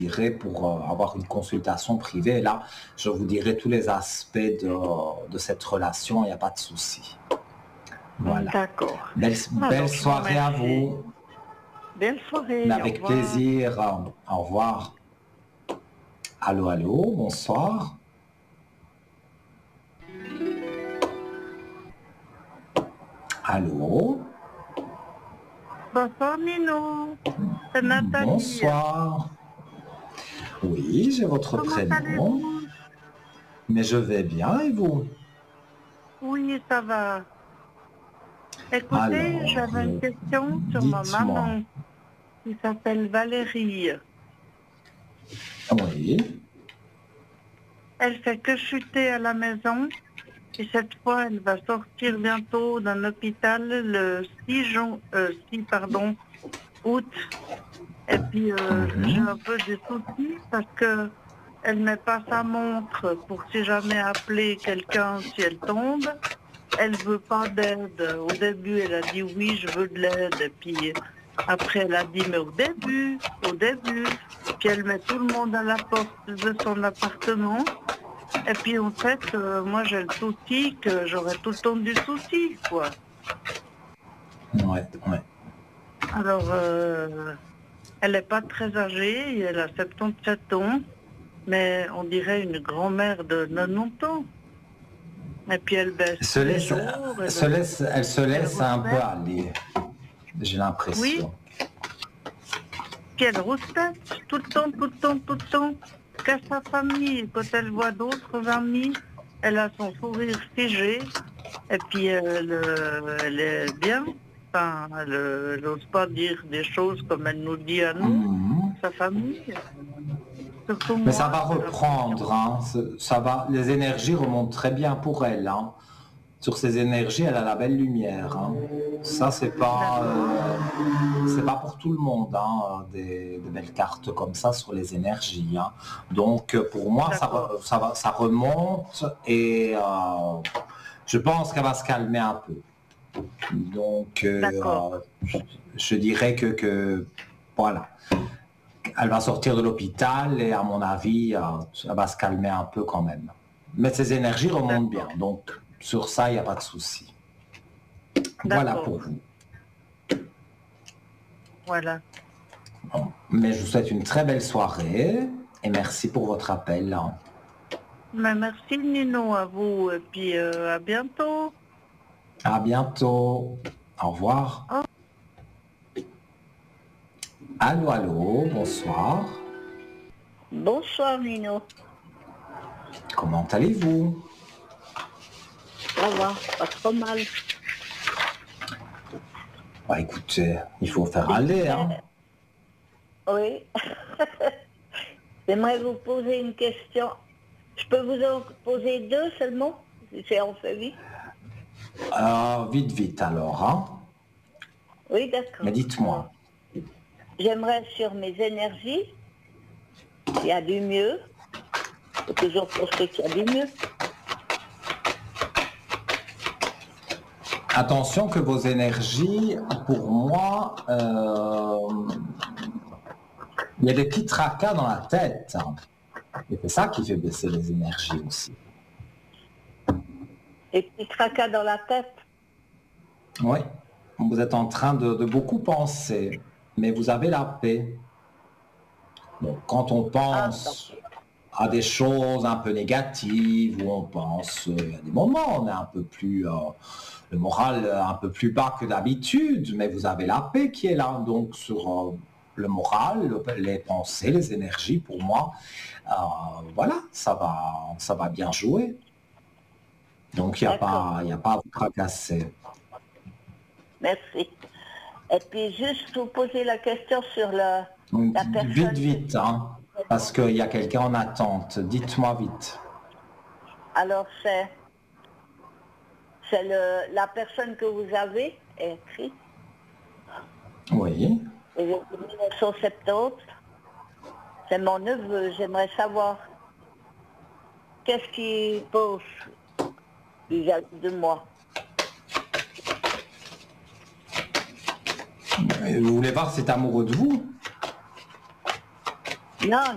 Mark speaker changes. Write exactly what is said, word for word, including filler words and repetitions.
Speaker 1: dirai pour euh, avoir une consultation privée. Et là, je vous dirai tous les aspects de, de cette relation, il n'y a pas de souci. Voilà.
Speaker 2: D'accord.
Speaker 1: Belle, belle
Speaker 2: Alors, je vous
Speaker 1: soirée à
Speaker 2: remercie.
Speaker 1: vous,
Speaker 2: Belle
Speaker 1: mais
Speaker 2: soirée, au
Speaker 1: avec
Speaker 2: revoir.
Speaker 1: plaisir. Au revoir. Allô, allô, bonsoir. Allô,
Speaker 2: Bonsoir Nino, c'est Nathalie.
Speaker 1: bonsoir. Oui, j'ai votre
Speaker 2: Comment
Speaker 1: prénom,
Speaker 2: allez-vous?
Speaker 1: mais je vais bien et vous?
Speaker 2: Oui, ça va. Écoutez,
Speaker 1: Alors,
Speaker 2: j'avais une
Speaker 1: euh,
Speaker 2: question sur ma
Speaker 1: dites-moi.
Speaker 2: maman qui s'appelle Valérie.
Speaker 1: Oui,
Speaker 2: Elle fait que chuter à la maison et cette fois, elle va sortir bientôt d'un hôpital le six juin, euh, six, pardon, août. Et puis, euh, j'ai
Speaker 1: mhm,
Speaker 2: un peu des soucis parce que elle met pas sa montre pour si jamais appeler quelqu'un si elle tombe. Elle veut pas d'aide. Au début, elle a dit oui, je veux de l'aide. Et puis après, elle a dit mais au début, au début. Puis elle met tout le monde à la porte de son appartement. Et puis en fait, euh, moi j'ai le souci que j'aurai tout le temps du souci, quoi.
Speaker 1: ouais, ouais.
Speaker 2: Alors, euh, elle n'est pas très âgée, elle a soixante-dix-sept ans, mais on dirait une grand-mère de quatre-vingt-dix ans. Et puis elle baisse
Speaker 1: Se
Speaker 2: tous les
Speaker 1: laisse,
Speaker 2: jours,
Speaker 1: se
Speaker 2: elle,
Speaker 1: laisse, elle se
Speaker 2: elle
Speaker 1: laisse un peu
Speaker 2: rouspète.
Speaker 1: aller, j'ai
Speaker 2: Oui,
Speaker 1: l'impression.
Speaker 2: puis elle rouspète tout le temps, tout le temps, tout le temps. Qu'à sa famille, quand elle voit d'autres amis, elle a son sourire figé, et puis elle, euh, elle est bien. Enfin, elle n'ose pas dire des choses comme elle nous dit à nous,
Speaker 1: Mhm.
Speaker 2: sa famille. Surtout
Speaker 1: Mais ça
Speaker 2: moi,
Speaker 1: va
Speaker 2: j'ai l'impression.
Speaker 1: reprendre, hein. Ce- Ça va, les énergies remontent très bien pour elle, hein. Sur ces énergies, elle a la belle lumière, hein. Ça, c'est pas,
Speaker 2: D'accord,
Speaker 1: euh, c'est pas pour tout le monde, hein, des, des belles cartes comme ça sur les énergies, hein. Donc, euh, pour moi, ça,
Speaker 2: d'accord,
Speaker 1: re- ça, va, ça remonte et euh, je pense qu'elle va se calmer un peu. Donc, euh,
Speaker 2: d'accord,
Speaker 1: euh, je, je dirais que, que, voilà, elle va sortir de l'hôpital et à mon avis, euh, elle va se calmer un peu quand même. Mais ses énergies remontent bien,
Speaker 2: d'accord,
Speaker 1: donc sur ça, il n'y a pas de souci. Voilà
Speaker 2: d'accord.
Speaker 1: pour vous.
Speaker 2: Voilà.
Speaker 1: Bon. Mais je vous souhaite une très belle soirée et merci pour votre appel.
Speaker 2: Mais merci Nino, à vous, et puis euh, à bientôt.
Speaker 1: À bientôt. Au revoir.
Speaker 2: Au
Speaker 1: Allô, allô, bonsoir.
Speaker 3: Bonsoir Nino,
Speaker 1: Comment allez-vous?
Speaker 3: ça va, pas trop mal.
Speaker 1: Bah écoutez, il faut faire aller,
Speaker 3: J'aimerais,
Speaker 1: hein.
Speaker 3: oui, j'aimerais vous poser une question. Je peux vous en poser deux seulement, si c'est en fait vite.
Speaker 1: Euh, vite, vite alors, hein.
Speaker 3: Oui,
Speaker 1: Mais
Speaker 3: d'accord. Alors,
Speaker 1: dites-moi.
Speaker 3: j'aimerais sur mes énergies, s'il y a du mieux, faut toujours penser qu'il y a du mieux.
Speaker 1: Attention que vos énergies, pour moi, euh, il y a des petits tracas dans la tête. Et c'est ça qui fait baisser les énergies aussi.
Speaker 3: Des petits tracas dans la tête.
Speaker 1: Oui, vous êtes en train de, de beaucoup penser, mais vous avez la paix. Bon, quand on
Speaker 3: Ah, tant
Speaker 1: pense
Speaker 3: pis.
Speaker 1: à des choses un peu négatives, où on pense euh, à des moments, on est un peu plus, euh, le moral euh, un peu plus bas que d'habitude, mais vous avez la paix qui est là. Donc sur euh, le moral, le- les pensées, les énergies, pour moi, euh, voilà, ça va, ça va bien jouer. Donc il n'y a
Speaker 3: D'accord,
Speaker 1: pas, il y a pas à vous tracasser.
Speaker 3: merci. Et puis juste vous poser la question sur la,
Speaker 1: Donc,
Speaker 3: la
Speaker 1: vite,
Speaker 3: personne que
Speaker 1: vite, hein,
Speaker 3: vous...
Speaker 1: parce qu'il y a quelqu'un en attente. Dites-moi vite.
Speaker 3: Alors c'est c'est le la personne que vous avez écrit,
Speaker 1: Oui.
Speaker 3: et depuis mille neuf cent soixante-dix, c'est mon neveu. J'aimerais savoir qu'est-ce qu'il pense vis-à-vis de moi.
Speaker 1: Et vous voulez voir si c'est amoureux de vous?
Speaker 3: Non,